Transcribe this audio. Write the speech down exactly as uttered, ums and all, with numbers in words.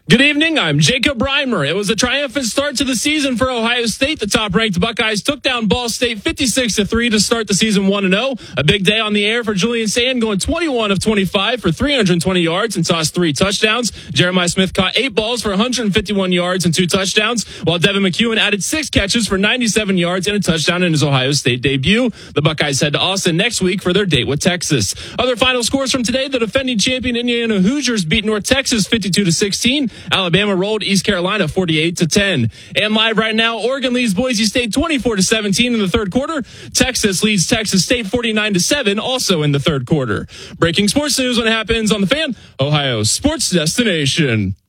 Good evening, I'm Jacob Reimer. It was a triumphant start to the season for Ohio State. The top-ranked Buckeyes took down Ball State fifty-six to three to start the season one and oh. A big day on the air for Julian Sand, going twenty-one of twenty-five for three hundred twenty yards and tossed three touchdowns. Jeremiah Smith caught eight balls for one hundred fifty-one yards and two touchdowns, while Devin McEwen added six catches for ninety-seven yards and a touchdown in his Ohio State debut. The Buckeyes head to Austin next week for their date with Texas. Other final scores from today: the defending champion Indiana Hoosiers beat North Texas fifty-two to sixteen. Alabama rolled East Carolina forty-eight to ten. And live right now, Oregon leads Boise State twenty-four to seventeen in the third quarter. Texas leads Texas State forty-nine to seven, also in the third quarter. Breaking sports news when it happens on The Fan, Ohio's sports destination.